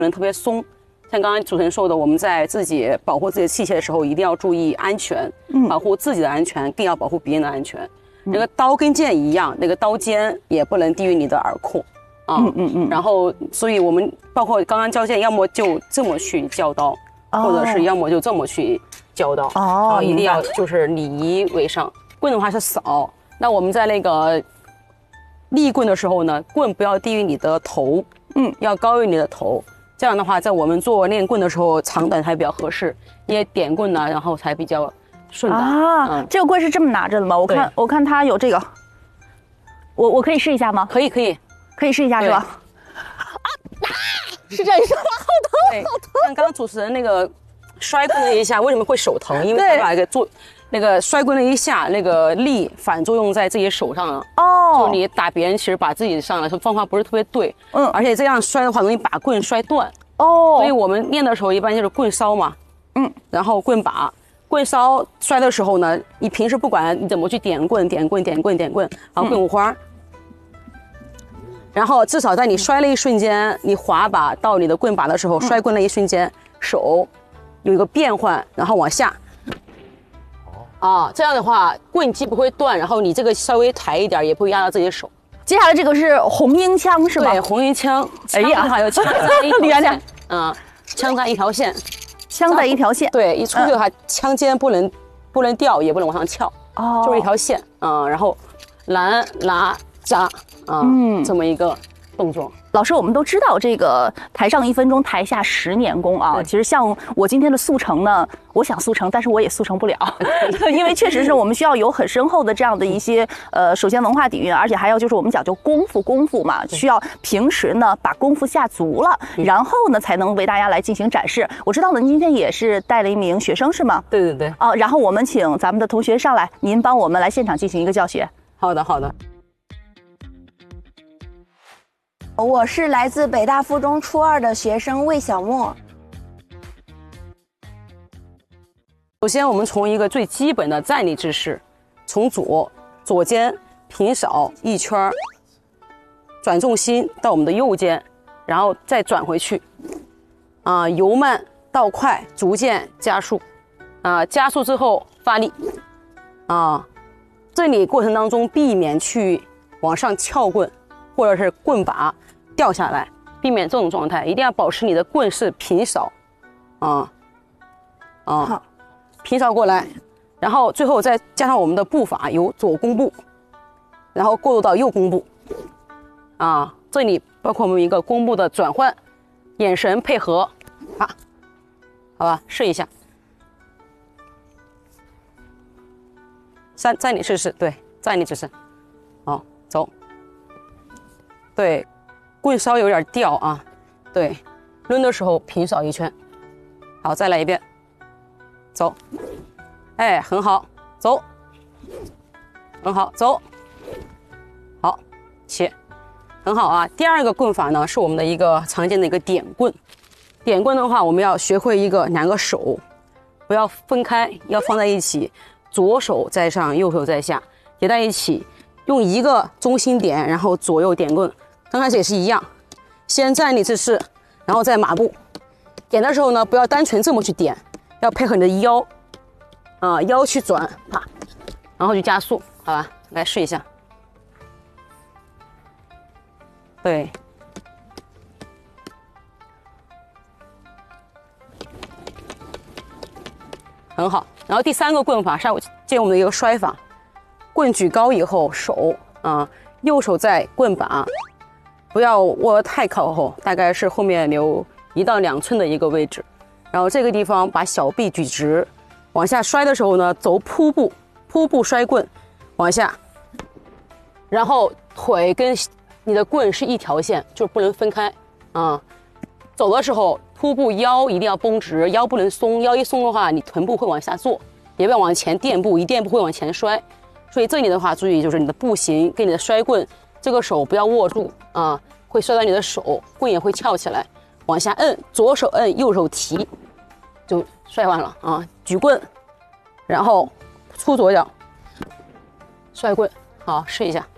不能特别松。像刚刚主持人说的，我们在自己保护自己的器械的时候，一定要注意安全，保护自己的安全，更要保护别人的安全。那个刀跟剑一样，那个刀尖也不能低于你的耳廓啊。然后，所以我们包括刚刚教剑，要么就这么去教刀，或者是要么就这么去教刀。哦，一定要就是礼仪为上。棍的话是扫，那我们在那个立棍的时候呢，棍不要低于你的头，要高于你的头。这样的话，在我们做练棍的时候，长短才比较合适，因为点棍呢，然后才比较顺的。 这个棍是这么拿着的吗？我看它有这个，我可以试一下吗？ 可以试一下是吧？是这样，你说好疼，好疼。 像刚刚主持人那个摔棍了一下，为什么会手疼？因为他把那个摔棍了一下，那个力反作用在自己手上了。就你打别人，其实把自己上来说方法不是特别对。而且这样摔的话，容易把棍摔断。所以我们练的时候一般就是棍梢嘛。然后棍把。棍梢摔的时候呢，你平时不管你怎么去点棍，然后棍五花。然后至少在你摔了一瞬间，你滑把到你的棍把的时候，摔棍的一瞬间，手有一个变换，然后往下。这样的话棍既不会断，然后你这个稍微抬一点也不会压到自己的手。 接下来这个是红缨枪是吧？ 对，红缨枪。哎呀，还有枪在一条线。枪在一条线。 枪在一条线。 对，一出去的话，枪尖不能掉，也不能往上翘。就是一条线。然后拦拉扎。这么一个动作。 老师，我们都知道这个台上1分钟，台下10年功啊。其实像我今天的速成呢，我想速成，但是我也速成不了，因为确实是我们需要有很深厚的这样的一些首先文化底蕴，而且还有就是我们讲究功夫嘛，需要平时呢把功夫下足了，然后呢才能为大家来进行展示。我知道呢，您今天也是带了一名学生是吗？ 对。 然后我们请咱们的同学上来，您帮我们来现场进行一个教学。 好的。 我是来自北大附中初2的学生魏小沫。 首先，我们从一个最基本的站立姿势，从左肩平扫一圈，转重心到我们的右肩，然后再转回去。由慢到快，逐渐加速。加速之后发力。这里过程当中避免去往上翘棍，或者是棍把掉下来，避免这种状态，一定要保持你的棍是平扫。好，平扫过来，然后最后再加上我们的步伐，由左弓步，然后过渡到右弓步。这里包括我们一个弓步的转换，眼神配合。好吧，试一下。站立试试，对，站立姿势。走。对，棍稍有点掉啊。对，抡的时候平扫一圈。好，再来一遍。走。很好，走。很好，走。好，起。很好啊。第二个棍法呢，是我们的一个常见的一个点棍。点棍的话，我们要学会2个手，不要分开，要放在一起。左手在上，右手在下，叠在一起，用一个中心点，然后左右点棍。刚开始也是一样，先站立姿势，然后再马步。点的时候呢，不要单纯这么去点，要配合你的腰，腰去转，然后去加速，好吧？来试一下。对。很好。然后第3个棍法是借我们的一个摔法，棍举高以后，手右手在棍把，不要握得太靠后，大概是后面留1到2寸的一个位置。然后这个地方把小臂举直，往下摔的时候呢，走扑步摔棍，往下，然后腿跟你的棍是一条线，就不能分开。走的时候扑步腰一定要绷直，腰不能松，腰一松的话，你臀部会往下坐，也不要往前垫步，一垫步会往前摔。所以这里的话，注意就是你的步行跟你的摔棍，这个手不要握住会摔到你的手，棍也会翘起来，往下摁，左手摁，右手提，就摔完了举棍，然后出左脚，摔棍，好，试一下。